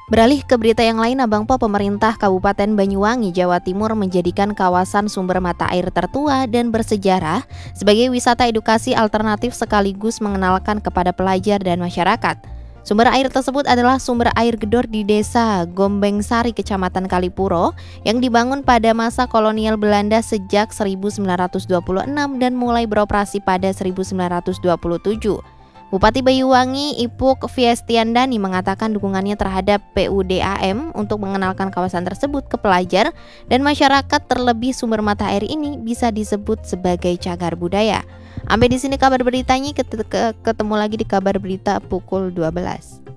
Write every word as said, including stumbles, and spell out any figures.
Beralih ke berita yang lain, Abang Po, pemerintah Kabupaten Banyuwangi, Jawa Timur menjadikan kawasan sumber mata air tertua dan bersejarah sebagai wisata edukasi alternatif sekaligus mengenalkan kepada pelajar dan masyarakat. Sumber air tersebut adalah sumber air gedor di desa Gombengsari, Kecamatan Kalipuro, yang dibangun pada masa kolonial Belanda sejak seribu sembilan ratus dua puluh enam dan mulai beroperasi pada seribu sembilan ratus dua puluh tujuh. Bupati Banyuwangi Ipuk Fiestiandani mengatakan dukungannya terhadap P U D A M untuk mengenalkan kawasan tersebut ke pelajar dan masyarakat, terlebih sumber mata air ini bisa disebut sebagai cagar budaya. Sampai di sini kabar beritanya, ketemu lagi di kabar berita pukul dua belas.